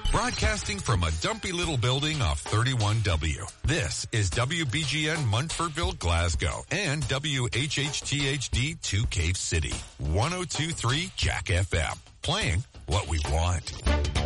Broadcasting from a dumpy little building off 31W. This is WBGN Munfordville, Glasgow, and WHHTHD 2 Cave City. 102.3 Jack FM. Playing what we want.